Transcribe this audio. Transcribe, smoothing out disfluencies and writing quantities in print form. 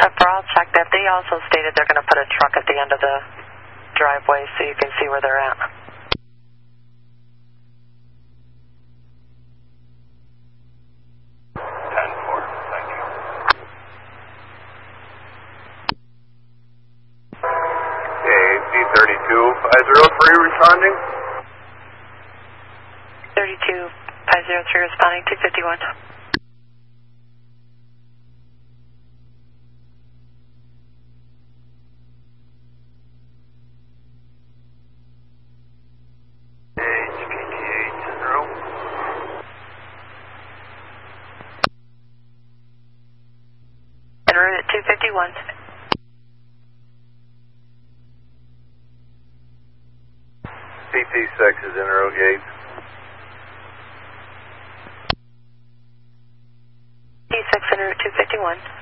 I'll check that. They also stated they're going to put a truck at the end of the driveway so you can see where they're at. Responding? 32503 responding, 251. En route at 251. CT6 is in row gate. T6 en route 251.